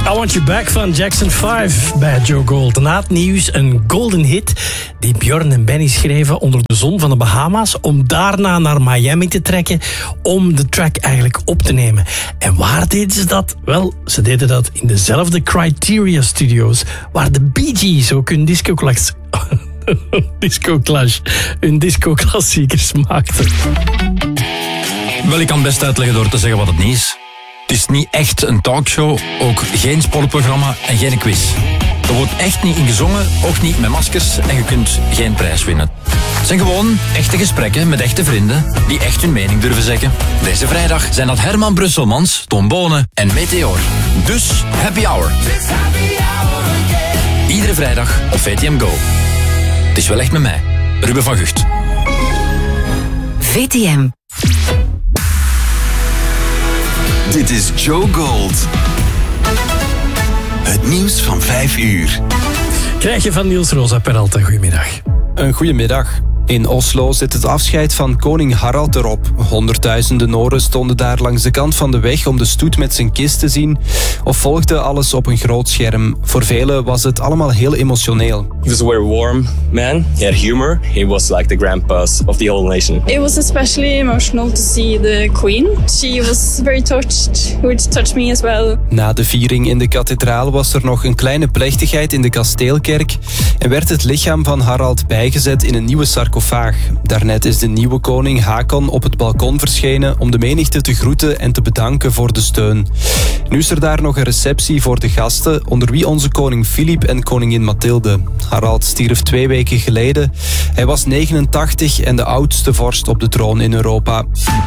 I Want You Back van Jackson 5 bij Joe Gold. Na het nieuws een golden hit die Björn en Benny schreven onder de zon van de Bahama's om daarna naar Miami te trekken om de track eigenlijk op te nemen. En waar deden ze dat? Wel, ze deden dat in dezelfde Criteria Studios waar de Bee Gees ook hun hun disco-klassiekers maakten. Wel, ik kan best uitleggen door te zeggen wat het niet is. Het is niet echt een talkshow, ook geen sportprogramma en geen quiz. Er wordt echt niet ingezongen, ook niet met maskers en je kunt geen prijs winnen. Het zijn gewoon echte gesprekken met echte vrienden die echt hun mening durven zeggen. Deze vrijdag zijn dat Herman Brusselmans, Tom Bonen en Meteor. Dus Happy Hour. Iedere vrijdag op VTM Go. Het is wel echt met mij, Ruben van Gucht. VTM. Dit is Joe Gold. Het nieuws van 5 uur. Krijg je van Niels Rosa Peralta. Goedemiddag. Een goedemiddag. In Oslo zit het afscheid van koning Harald erop. Honderdduizenden Noren stonden daar langs de kant van de weg om de stoet met zijn kist te zien of volgde alles op een groot scherm. Voor velen was het allemaal heel emotioneel. He was a very warm man. He had humor. He was like the grandpas of the whole nation. It was especially emotional to see the Queen. She was very touched, which touched me as well. Na de viering in de kathedraal was er nog een kleine plechtigheid in de kasteelkerk en werd het lichaam van Harald bijgezet in een nieuwe sarcofaag. Daarnet is de nieuwe koning Hakon op het balkon verschenen om de menigte te groeten en te bedanken voor de steun. Nu is er daar nog een receptie voor de gasten, onder wie onze koning Filip en koningin Mathilde. Harald stierf 2 weken geleden. Hij was 89 en de oudste vorst op de troon in Europa.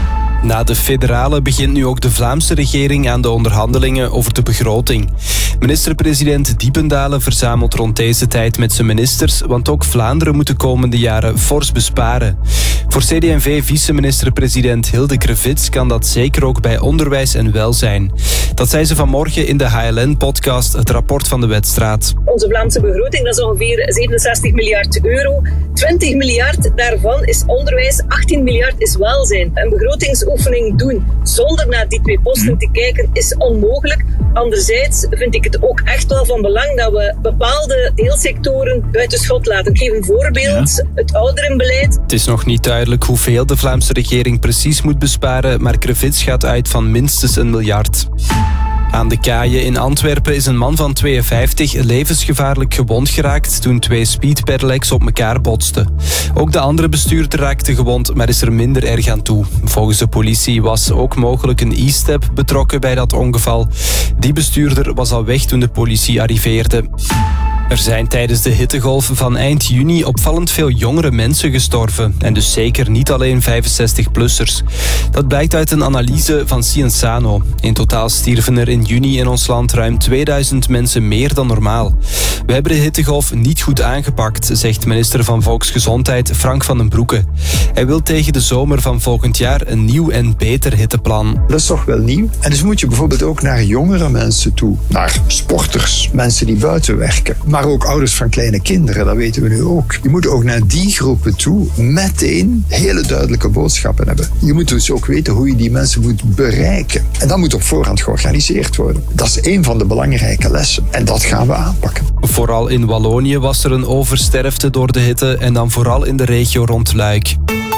Na de federale begint nu ook de Vlaamse regering aan de onderhandelingen over de begroting. Minister-president Diependalen verzamelt rond deze tijd met zijn ministers, want ook Vlaanderen moet de komende jaren fors besparen. Voor CD&V-vice-minister-president Hilde Krevits kan dat zeker ook bij onderwijs en welzijn. Dat zei ze vanmorgen in de HLN-podcast Het Rapport van de Wetstraat. Onze Vlaamse begroting, dat is ongeveer 67 miljard euro. 20 miljard daarvan is onderwijs, 18 miljard is welzijn. Een begrotingsoefening doen zonder naar die 2 posten te kijken is onmogelijk. Anderzijds vind ik het ook echt wel van belang dat we bepaalde deelsectoren buiten schot laten. Ik geef een voorbeeld, het ouderenbeleid. Het is nog niet duidelijk hoeveel de Vlaamse regering precies moet besparen, maar Krevits gaat uit van minstens 1 miljard. Aan de kaaien in Antwerpen is een man van 52 levensgevaarlijk gewond geraakt toen 2 speedpedelecs op elkaar botsten. Ook de andere bestuurder raakte gewond, maar is er minder erg aan toe. Volgens de politie was ook mogelijk een e-step betrokken bij dat ongeval. Die bestuurder was al weg toen de politie arriveerde. Er zijn tijdens de hittegolf van eind juni opvallend veel jongere mensen gestorven. En dus zeker niet alleen 65-plussers. Dat blijkt uit een analyse van Cienzano. In totaal stierven er in juni in ons land ruim 2000 mensen meer dan normaal. We hebben de hittegolf niet goed aangepakt, zegt minister van Volksgezondheid Frank van den Broeke. Hij wil tegen de zomer van volgend jaar een nieuw en beter hitteplan. Dat is toch wel nieuw. En dus moet je bijvoorbeeld ook naar jongere mensen toe. Naar sporters, mensen die buiten werken. Maar ook ouders van kleine kinderen, dat weten we nu ook. Je moet ook naar die groepen toe meteen hele duidelijke boodschappen hebben. Je moet dus ook weten hoe je die mensen moet bereiken. En dat moet op voorhand georganiseerd worden. Dat is een van de belangrijke lessen. En dat gaan we aanpakken. Vooral in Wallonië was er een oversterfte door de hitte en dan vooral in de regio rond Luik.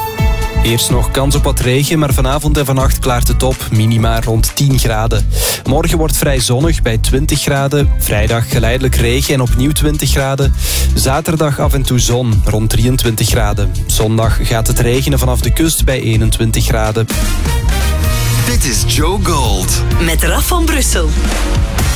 Eerst nog kans op wat regen, maar vanavond en vannacht klaart het op. Minima rond 10 graden. Morgen wordt vrij zonnig bij 20 graden. Vrijdag geleidelijk regen en opnieuw 20 graden. Zaterdag af en toe zon, rond 23 graden. Zondag gaat het regenen vanaf de kust bij 21 graden. Dit is Joe Gold. Met Raf van Brussel.